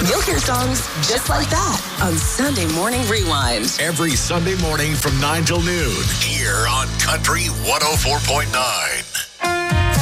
You'll hear songs just like that on Sunday Morning Rewind. Every Sunday morning from 9 till noon here on Country 104.9.